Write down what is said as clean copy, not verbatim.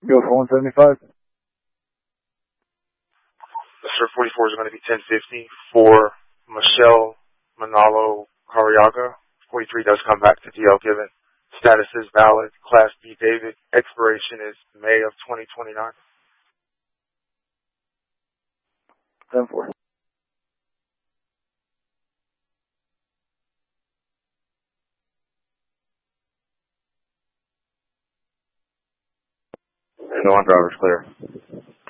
Go for 175. Sir, 44 is going to be 1050 for Michelle Manalo Cariaga. 43 does come back to DL Given. Status is valid. Class B David. Expiration is May of 2029. 10-4. No on driver's clear.